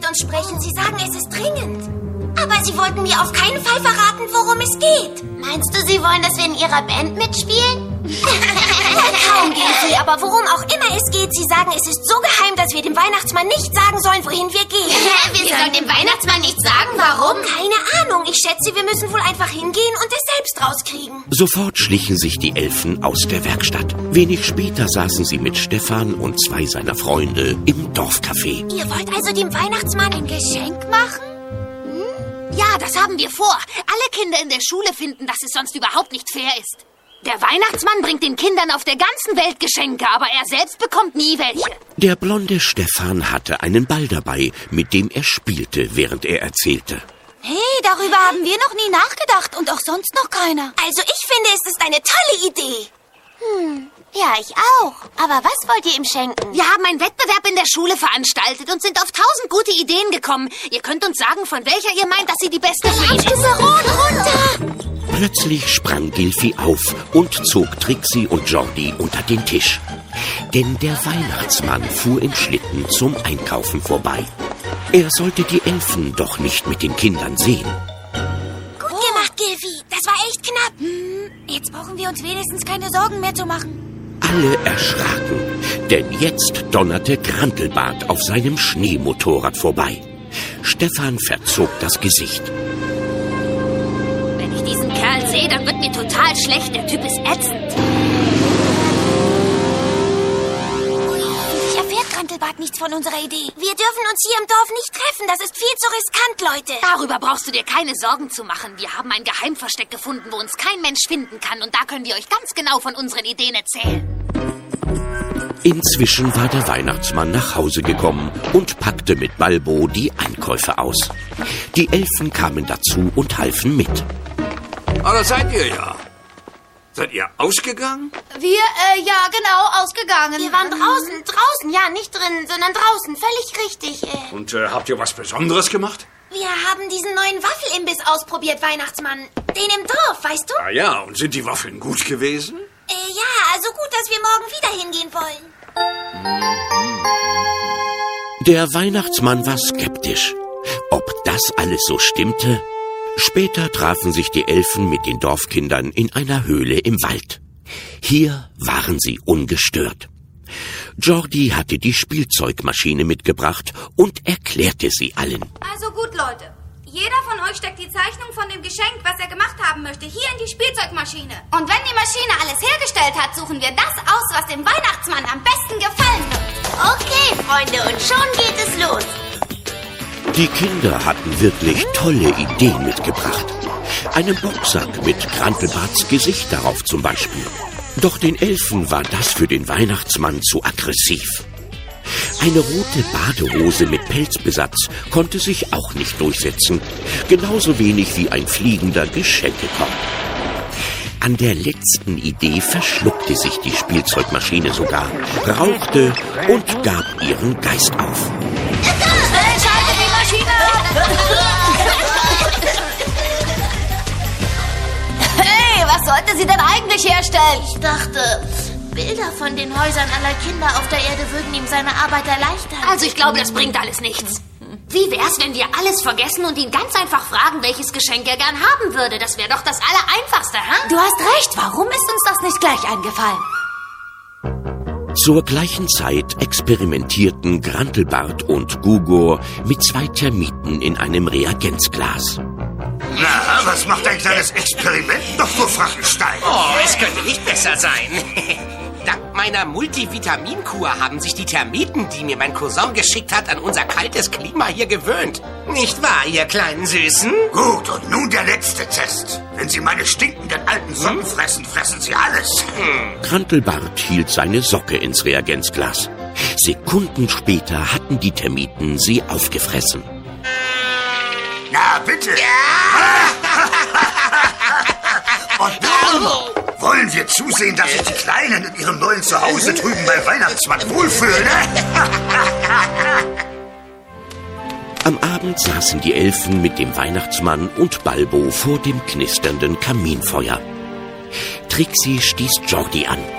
uns sprechen. Sie sagen, es ist dringend. Aber Sie wollten mir auf keinen Fall verraten, worum es geht. Meinst du, Sie wollen, dass wir in Ihrer Band mitspielen? Kaum gehen Sie, aber worum auch immer es geht, Sie sagen, es ist so geheim, dass wir dem Weihnachtsmann nicht sagen sollen, wohin wir gehen. Wir sollen dem Weihnachtsmann nicht sagen, warum? Keine Ahnung. Ich schätze, wir müssen wohl einfach hingehen und es selbst rauskriegen. Sofort schlichen sich die Elfen aus der Werkstatt. Wenig später saßen sie mit Stefan und 2 seiner Freunde im Dorfcafé. Ihr wollt also dem Weihnachtsmann ein Geschenk machen? Ja, das haben wir vor. Alle Kinder in der Schule finden, dass es sonst überhaupt nicht fair ist. Der Weihnachtsmann bringt den Kindern auf der ganzen Welt Geschenke, aber er selbst bekommt nie welche. Der blonde Stefan hatte einen Ball dabei, mit dem er spielte, während er erzählte. Hey, darüber haben wir noch nie nachgedacht und auch sonst noch keiner. Also ich finde, es ist eine tolle Idee. Ja, ich auch. Aber was wollt ihr ihm schenken? Wir haben einen Wettbewerb in der Schule veranstaltet und sind auf 1000 gute Ideen gekommen. Ihr könnt uns sagen, von welcher ihr meint, dass sie die beste für ihn ist. Runter! Plötzlich sprang Gilfi auf und zog Trixie und Jordi unter den Tisch. Denn der Weihnachtsmann fuhr im Schlitten zum Einkaufen vorbei. Er sollte die Elfen doch nicht mit den Kindern sehen. Gut gemacht, Gilfi. Das war echt knapp. Jetzt brauchen wir uns wenigstens keine Sorgen mehr zu machen. Alle erschraken, denn jetzt donnerte Grantelbart auf seinem Schneemotorrad vorbei. Stefan verzog das Gesicht. Wenn ich diesen Kerl sehe, dann wird mir total schlecht. Der Typ ist ätzend. Hoffentlich erfährt Grantelbart nichts von unserer Idee. Wir dürfen uns hier im Dorf nicht treffen. Das ist viel zu riskant, Leute. Darüber brauchst du dir keine Sorgen zu machen. Wir haben ein Geheimversteck gefunden, wo uns kein Mensch finden kann. Und da können wir euch ganz genau von unseren Ideen erzählen. Inzwischen war der Weihnachtsmann nach Hause gekommen und packte mit Balbo die Einkäufe aus. Die Elfen kamen dazu und halfen mit. Ah, da seid ihr ja. Seid ihr ausgegangen? Wir, ja, genau, ausgegangen. Wir waren draußen, ja, nicht drin, sondern draußen, völlig richtig. Und habt ihr was Besonderes gemacht? Wir haben diesen neuen Waffelimbiss ausprobiert, Weihnachtsmann. Den im Dorf, weißt du? Ah ja, und sind die Waffeln gut gewesen? Ja, so gut, dass wir morgen wieder hingehen wollen. Der Weihnachtsmann war skeptisch. Ob das alles so stimmte? Später trafen sich die Elfen mit den Dorfkindern in einer Höhle im Wald. Hier waren sie ungestört. Jordi hatte die Spielzeugmaschine mitgebracht und erklärte sie allen. Also gut, Leute. Jeder von euch steckt die Zeichnung von dem Geschenk, was er gemacht haben möchte, hier in die Spielzeugmaschine. Und wenn die Maschine alles hergestellt hat, suchen wir das aus, was dem Weihnachtsmann am besten gefallen wird. Okay, Freunde, und schon geht es los. Die Kinder hatten wirklich tolle Ideen mitgebracht. Einen Boxsack mit Grantelbarts Gesicht darauf zum Beispiel. Doch den Elfen war das für den Weihnachtsmann zu aggressiv. Eine rote Badehose mit Pelzbesatz konnte sich auch nicht durchsetzen. Genauso wenig wie ein fliegender Geschenkekorb. An der letzten Idee verschluckte sich die Spielzeugmaschine sogar, rauchte und gab ihren Geist auf. Schalte die Maschine ab! Hey, was sollte sie denn eigentlich herstellen? Ich dachte, Bilder von den Häusern aller Kinder auf der Erde würden ihm seine Arbeit erleichtern. Also ich glaube, das bringt alles nichts. Wie wär's, wenn wir alles vergessen und ihn ganz einfach fragen, welches Geschenk er gern haben würde? Das wäre doch das Allereinfachste, hä? Du hast recht, warum ist uns das nicht gleich eingefallen? Zur gleichen Zeit experimentierten Grantelbart und Gugor mit 2 Termiten in einem Reagenzglas. Na, was macht ein kleines Experiment, Dr. Frankenstein? Oh, es könnte nicht besser sein. Dank meiner Multivitaminkur haben sich die Termiten, die mir mein Cousin geschickt hat, an unser kaltes Klima hier gewöhnt. Nicht wahr, ihr kleinen Süßen? Gut, und nun der letzte Test. Wenn Sie meine stinkenden alten Socken fressen, fressen Sie alles. Grantelbart hielt seine Socke ins Reagenzglas. Sekunden später hatten die Termiten sie aufgefressen. Na, bitte. Und nun wollen wir zusehen, dass sich die Kleinen in ihrem neuen Zuhause drüben beim Weihnachtsmann wohlfühlen, ne? Am Abend saßen die Elfen mit dem Weihnachtsmann und Balbo vor dem knisternden Kaminfeuer. Trixie stieß Jordi an.